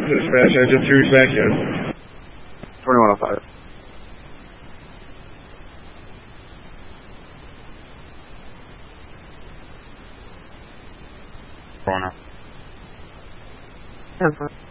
Dispatch engine 2 back in. 2105. Corner. 10-4.